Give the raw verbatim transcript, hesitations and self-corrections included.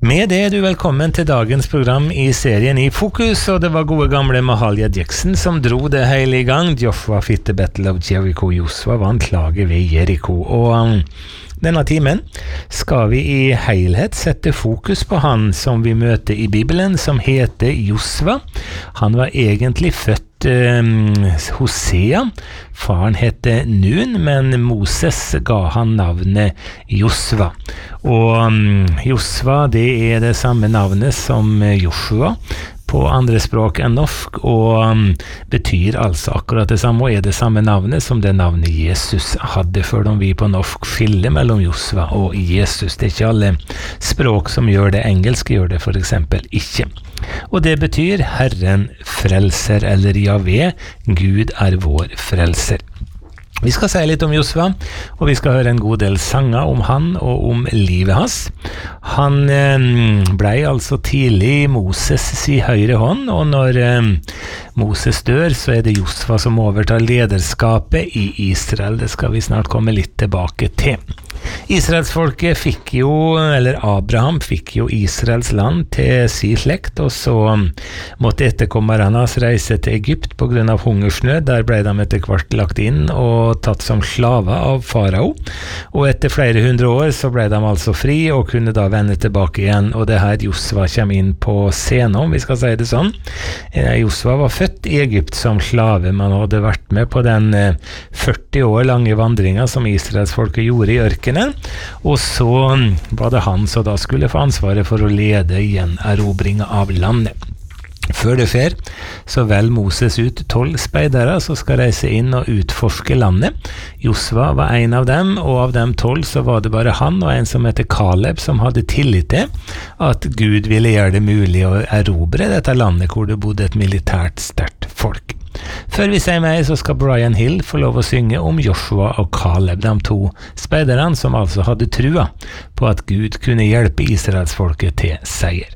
Med det er du velkommen til dagens program i serien I Fokus, og det var gode gamle Mahalia Jackson som dro det hele I gang. Joshua fit the battle of Jericho. Josua vant slaget ved Jericho, og um, denne timen skal vi I helhet sette fokus på han som vi møter I Bibelen, som heter Josua. Han var egentlig født Um, Hosea. Faren hette Nun, men Moses ga han navnet Josua. Og um, Josua, det er det samme navnet som Joshua på andre språk enn norsk, og um, betyr altså akkurat det samme, og er det samme navnet som det navnet Jesus hadde, før vi på norsk skiller mellom Josua og Jesus. Det er ikke alle språk som gjør det. Engelsk gjør det for eksempel ikke. Og det betyr Herren frelser, eller Jahve, Gud er vår frelser. Vi skal si litt om Josua, og vi skal høre en god del sanger om han og om livet hans. Han eh, ble altså tidlig Moses si høyre hånd, og når eh, Moses dør, så er det Josua som overtar lederskapet I Israel. Det skal vi snart komme litt tilbake til. Israelsfolket fikk jo, eller Abraham fikk jo Israels land til sin slekt, og så måtte etterkommerne hans reise til Egypt på grunn av hungersnød. Der ble de etter hvert lagt inn og tatt som slaver av farao, og etter flere hundre år så ble de altså fri og kunne da vende tilbake igjen, og det her Josua kommer inn på scenen, om vi skal si det sånn. Josua var født I Egypt som slave, men hadde vært med på den førti år lange vandringen som Israelsfolket gjorde I ørkenen, og så var det han som da skulle få ansvaret for å lede gjenerobringen av landet. Før det fer, så vel Moses ut tolv speidere som skal reise inn og utforske landet. Josua var en av dem, og av dem tolv så var det bare han og en som heter Kaleb som hadde tillit til at Gud ville gjøre det mulig å erobre dette landet hvor det bodde et militært sterkt folk. Før vi sier mer, så skal Brian Hill få lov å synge om Joshua og Kaleb, de to speiderne som altså hadde trua på at Gud kunne hjelpe Israelsfolket til seier.